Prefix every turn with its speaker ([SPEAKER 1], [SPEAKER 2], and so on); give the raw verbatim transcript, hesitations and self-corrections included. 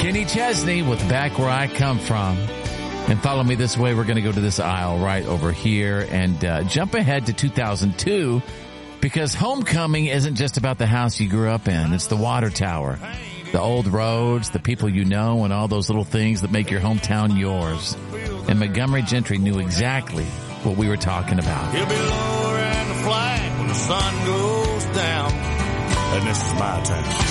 [SPEAKER 1] Kenny Chesney with Back Where I Come From. And follow me this way. We're going to go to this aisle right over here and uh, jump ahead to two thousand two, because homecoming isn't just about the house you grew up in. It's the water tower, the old roads, the people you know, and all those little things that make your hometown yours. And Montgomery Gentry knew exactly what we were talking about.
[SPEAKER 2] He'll be lowering the flag when the sun goes down. And this is my town.